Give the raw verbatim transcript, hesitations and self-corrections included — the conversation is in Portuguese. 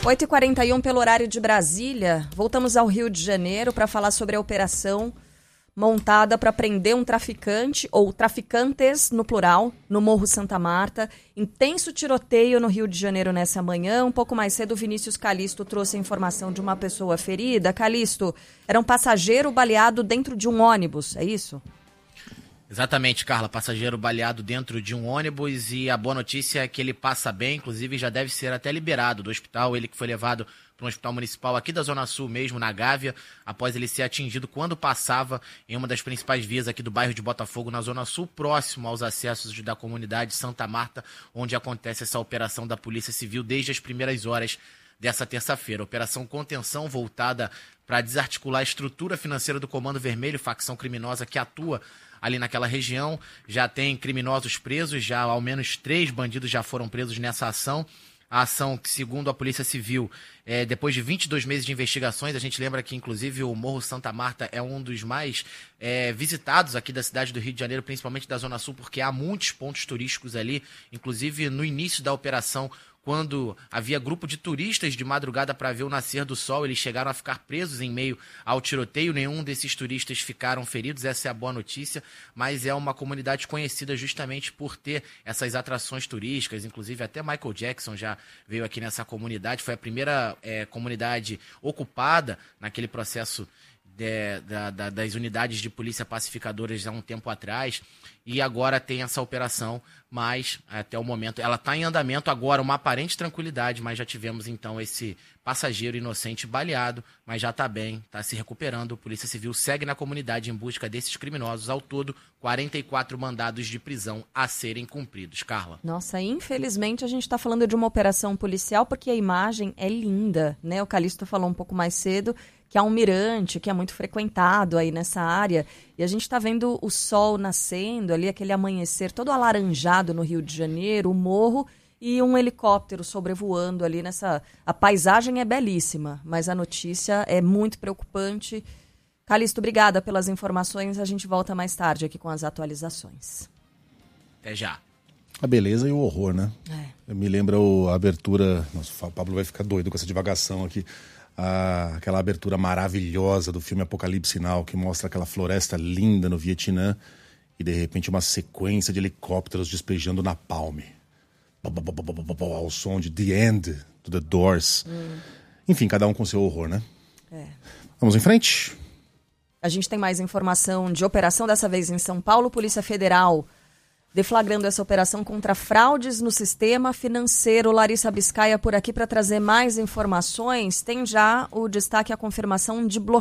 oito e quarenta e um pelo horário de Brasília. Voltamos ao Rio de Janeiro para falar sobre a operação montada para prender um traficante, ou traficantes no plural, no Morro Santa Marta. Intenso tiroteio no Rio de Janeiro nessa manhã. Um pouco mais cedo, o Vinícius Calixto trouxe a informação de uma pessoa ferida. Calixto, era um passageiro baleado dentro de um ônibus, é isso? Exatamente, Carla. Passageiro baleado dentro de um ônibus, e a boa notícia é que ele passa bem, inclusive já deve ser até liberado do hospital. Ele que foi levado para um hospital municipal aqui da Zona Sul mesmo, na Gávea, após ele ser atingido quando passava em uma das principais vias aqui do bairro de Botafogo, na Zona Sul, próximo aos acessos da comunidade Santa Marta, onde acontece essa operação da Polícia Civil desde as primeiras horas dessa terça-feira. Operação Contenção voltada para desarticular a estrutura financeira do Comando Vermelho, facção criminosa que atua ali naquela região. Já tem criminosos presos, já ao menos três bandidos já foram presos nessa ação. A ação que, segundo a Polícia Civil, é, depois de vinte e dois meses de investigações, a gente lembra que, inclusive, o Morro Santa Marta é um dos mais é, visitados aqui da cidade do Rio de Janeiro, principalmente da Zona Sul, porque há muitos pontos turísticos ali. Inclusive, no início da operação, quando havia grupo de turistas de madrugada para ver o nascer do sol, eles chegaram a ficar presos em meio ao tiroteio. Nenhum desses turistas ficaram feridos, essa é a boa notícia, mas é uma comunidade conhecida justamente por ter essas atrações turísticas. Inclusive até Michael Jackson já veio aqui nessa comunidade, foi a primeira é, comunidade ocupada naquele processo De, da, da, das unidades de polícia pacificadoras há um tempo atrás, e agora tem essa operação, mas até o momento ela está em andamento agora, uma aparente tranquilidade, mas já tivemos então esse passageiro inocente baleado, mas já está bem, está se recuperando. A Polícia Civil segue na comunidade em busca desses criminosos. Ao todo, quarenta e quatro mandados de prisão a serem cumpridos. Carla. Nossa, infelizmente a gente está falando de uma operação policial porque a imagem é linda, né? O Calixto falou um pouco mais cedo que há um mirante que é muito frequentado aí nessa área, e a gente está vendo o sol nascendo ali, aquele amanhecer todo alaranjado no Rio de Janeiro, o morro e um helicóptero sobrevoando ali nessa... A paisagem é belíssima, mas a notícia é muito preocupante. Calixto, obrigada pelas informações, a gente volta mais tarde aqui com as atualizações. Até já. A beleza e o horror, né? É. Me lembra o, a abertura... Nossa, o Pablo vai ficar doido com essa divagação aqui. A, aquela abertura maravilhosa do filme Apocalipse Sinal, que mostra aquela floresta linda no Vietnã e de repente uma sequência de helicópteros despejando napalm ao som de The End, do The Doors. Hum. Enfim, cada um com seu horror, né? É. Vamos em frente? A gente tem mais informação de operação, dessa vez em São Paulo. Polícia Federal deflagrando essa operação contra fraudes no sistema financeiro. Larissa Biscaia por aqui para trazer mais informações. Tem já o destaque, a confirmação de bloqueio